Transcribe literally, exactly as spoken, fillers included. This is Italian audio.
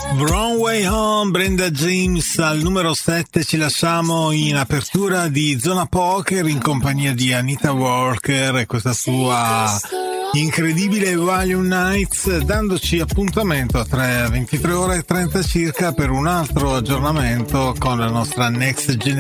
Wrong Way Home, Brenda James al numero sette. Ci lasciamo in apertura di Zona Poker in compagnia di Anita Walker e questa sua incredibile Volume Nights, dandoci appuntamento a tre, ventitré ore e trenta circa per un altro aggiornamento con la nostra Next Generation